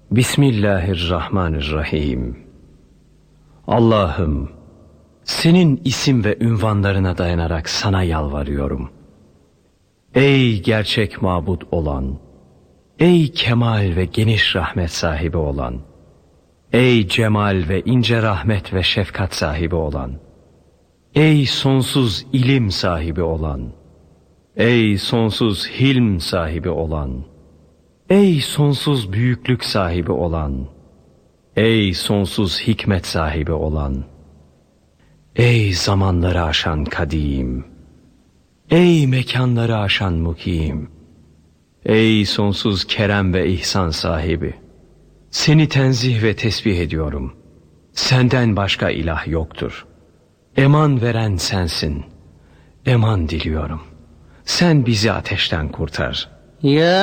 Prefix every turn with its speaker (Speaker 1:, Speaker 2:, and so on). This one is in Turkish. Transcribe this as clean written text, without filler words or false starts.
Speaker 1: Bismillahirrahmanirrahim. Allah'ım, senin isim ve ünvanlarına dayanarak sana yalvarıyorum. Ey gerçek mabut olan, ey kemal ve geniş rahmet sahibi olan, ey cemal ve ince rahmet ve şefkat sahibi olan, ey sonsuz ilim sahibi olan, ey sonsuz hilm sahibi olan, ey sonsuz büyüklük sahibi olan, ey sonsuz hikmet sahibi olan, ey zamanları aşan kadim, ey mekanları aşan mukim, ey sonsuz kerem ve ihsan sahibi, seni tenzih ve tesbih ediyorum. Senden başka ilah yoktur. Eman veren sensin. Eman diliyorum. Sen bizi ateşten kurtar.
Speaker 2: Ya